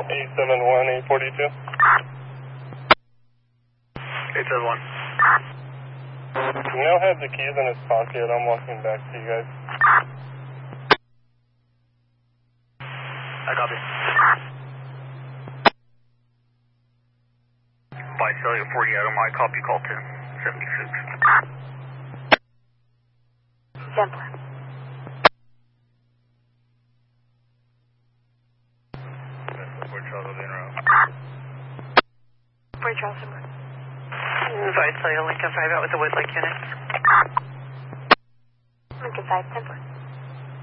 871, 842. 871. He now has the keys in his pocket. I'm walking back to you guys. I copy. By cellular 40 Adam, I copy call 1076. Simpler. Fort Charles in route. Fort Charles in route. Cellular Lincoln 5 out with the Wood Lake unit. Lincoln 5, Simpler.